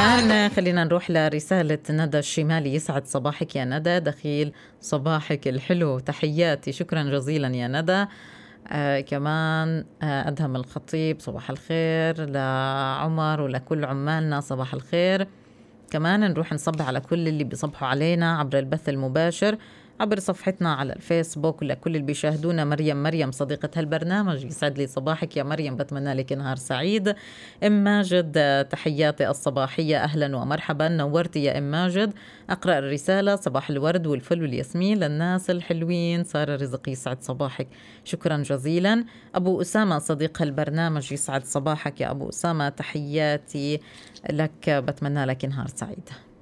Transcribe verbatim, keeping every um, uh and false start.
كمان خلينا نروح لرسالة ندى الشمالي. يسعد صباحك يا ندى، دخيل صباحك الحلو، تحياتي، شكرا جزيلا يا ندى. آه كمان آه أدهم الخطيب صباح الخير، لعمر ولكل عمالنا صباح الخير. كمان نروح نصبح على كل اللي بيصبحوا علينا عبر البث المباشر عبر صفحتنا على الفيسبوك، ولكل اللي بيشاهدونا. مريم مريم صديقة هالبرنامج، يسعد لي صباحك يا مريم، بتمنى لك نهار سعيد. ام ماجد تحياتي الصباحية، أهلا ومرحبا، نورتي يا ام ماجد. أقرأ الرسالة: صباح الورد والفل والياسمين للناس الحلوين، سارة رزق، يسعد صباحك، شكرا جزيلا. أبو أسامة صديق هالبرنامج، يسعد صباحك يا أبو أسامة، تحياتي لك، بتمنى لك نهار سعيد.